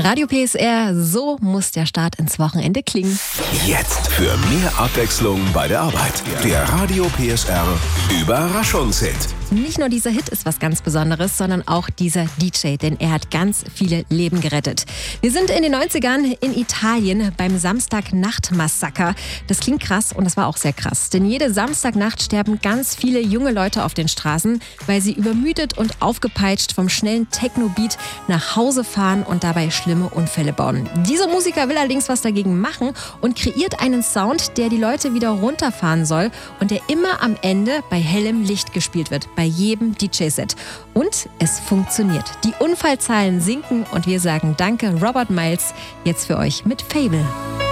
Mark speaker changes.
Speaker 1: Radio PSR, so muss der Start ins Wochenende klingen.
Speaker 2: Jetzt für mehr Abwechslung bei der Arbeit. Der Radio PSR Überraschungshit.
Speaker 1: Nicht nur dieser Hit ist was ganz Besonderes, sondern auch dieser DJ, denn er hat ganz viele Leben gerettet. Wir sind in den 90ern in Italien beim Samstagnacht-Massaker. Das klingt krass und das war auch sehr krass, denn jede Samstagnacht sterben ganz viele junge Leute auf den Straßen, weil sie übermüdet und aufgepeitscht vom schnellen Techno-Beat nach Hause fahren und dabei schlimme Unfälle bauen. Dieser Musiker will allerdings was dagegen machen und kreiert einen Sound, der die Leute wieder runterfahren soll und der immer am Ende bei hellem Licht gespielt wird, bei jedem DJ-Set. Und es funktioniert. Die Unfallzahlen sinken und wir sagen Danke Robert Miles jetzt für euch mit Fable.